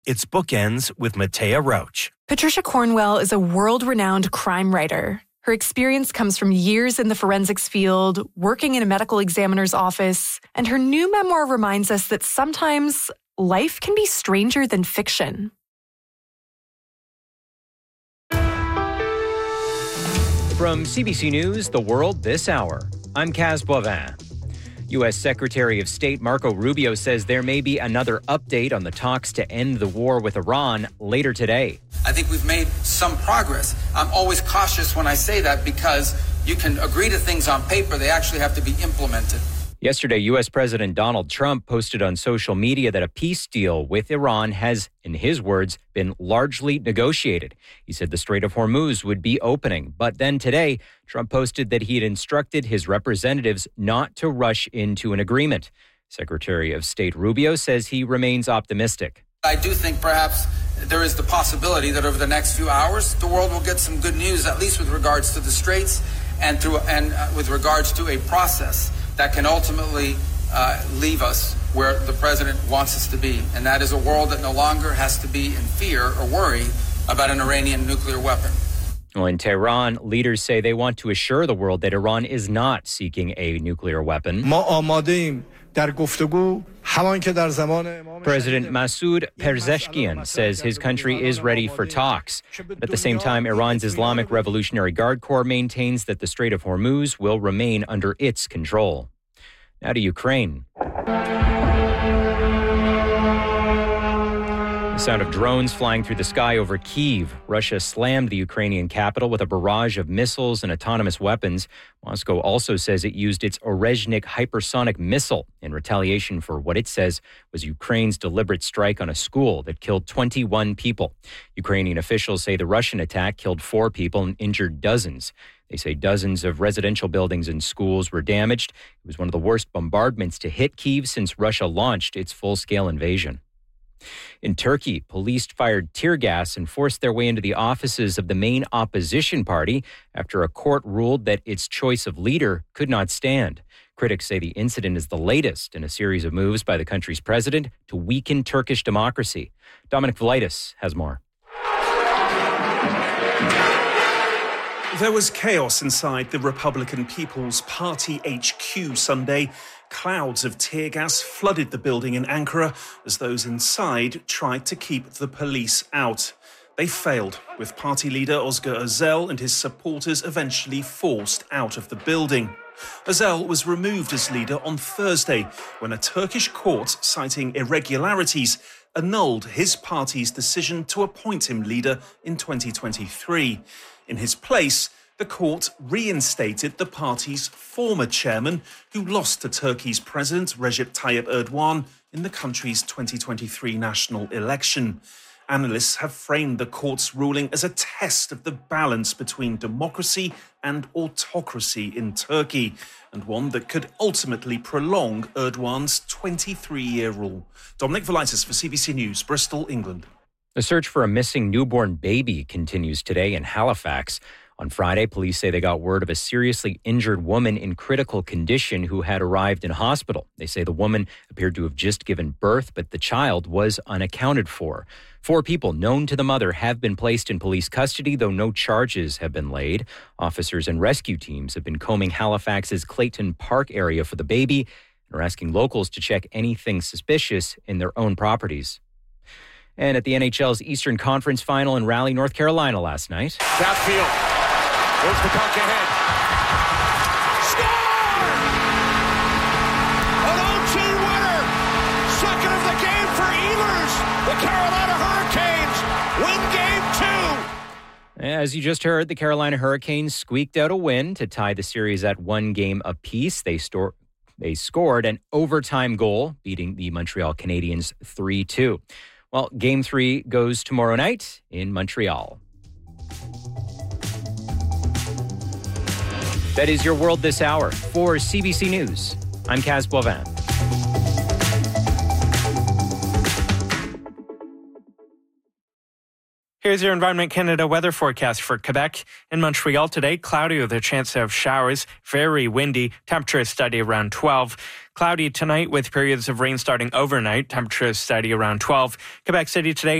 Its bookends with Matea Roach. Patricia Cornwell is a world-renowned crime writer. Her experience comes from years in the forensics field, working in a medical examiner's office, and her new memoir reminds us that sometimes life can be stranger than fiction. From CBC News, The World This Hour, I'm Kaz Boivin. U.S. Secretary of State Marco Rubio says there may be another update on the talks to end the war with Iran later today. I think we've made some progress. I'm always cautious when I say that because you can agree to things on paper, they actually have to be implemented. Yesterday, U.S. President Donald Trump posted on social media that a peace deal with Iran has, in his words, been largely negotiated. He said the Strait of Hormuz would be opening. But then today, Trump posted that he had instructed his representatives not to rush into an agreement. Secretary of State Rubio says he remains optimistic. I do think perhaps there is the possibility that over the next few hours, the world will get some good news, at least with regards to the Straits and with regards to a process that can ultimately leave us where the president wants us to be. And that is a world that no longer has to be in fear or worry about an Iranian nuclear weapon. Well, in Tehran, leaders say they want to assure the world that Iran is not seeking a nuclear weapon. President Masoud Pezeshkian says his country is ready for talks. But at the same time, Iran's Islamic Revolutionary Guard Corps maintains that the Strait of Hormuz will remain under its control. Now to Ukraine. The sound of drones flying through the sky over Kyiv. Russia slammed the Ukrainian capital with a barrage of missiles and autonomous weapons. Moscow also says it used its Orezhnik hypersonic missile in retaliation for what it says was Ukraine's deliberate strike on a school that killed 21 people. Ukrainian officials say the Russian attack killed 4 people and injured dozens. They say dozens of residential buildings and schools were damaged. It was one of the worst bombardments to hit Kyiv since Russia launched its full-scale invasion. In Turkey, police fired tear gas and forced their way into the offices of the main opposition party after a court ruled that its choice of leader could not stand. Critics say the incident is the latest in a series of moves by the country's president to weaken Turkish democracy. Dominic Velitis has more. There was chaos inside the Republican People's Party HQ Sunday. Clouds of tear gas flooded the building in Ankara as those inside tried to keep the police out. They failed, with party leader Özgür Özel and his supporters eventually forced out of the building. Özel was removed as leader on Thursday when a Turkish court, citing irregularities, annulled his party's decision to appoint him leader in 2023. In his place, the court reinstated the party's former chairman, who lost to Turkey's President Recep Tayyip Erdogan in the country's 2023 national election. Analysts have framed the court's ruling as a test of the balance between democracy and autocracy in Turkey, and one that could ultimately prolong Erdogan's 23-year rule. Dominic Velitis for CBC News, Bristol, England. The search for a missing newborn baby continues today in Halifax. On Friday, police say they got word of a seriously injured woman in critical condition who had arrived in hospital. They say the woman appeared to have just given birth, but the child was unaccounted for. 4 people known to the mother have been placed in police custody, though no charges have been laid. Officers and rescue teams have been combing Halifax's Clayton Park area for the baby and are asking locals to check anything suspicious in their own properties. And at the NHL's Eastern Conference Final in Raleigh, North Carolina last night. Southfield. Here's the puck ahead. Score! An OT winner! Second of the game for Ehlers. The Carolina Hurricanes win Game 2. As you just heard, the Carolina Hurricanes squeaked out a win to tie the series at 1 game apiece. They scored an overtime goal, beating the Montreal Canadiens 3-2. Well, Game 3 goes tomorrow night in Montreal. That is your World This Hour. For CBC News, I'm Kaz Boivin. Here's your Environment Canada weather forecast for Quebec. In Montreal today, cloudy with a chance of showers, very windy, temperature steady around 12. Cloudy tonight with periods of rain starting overnight, temperature steady around 12. Quebec City today,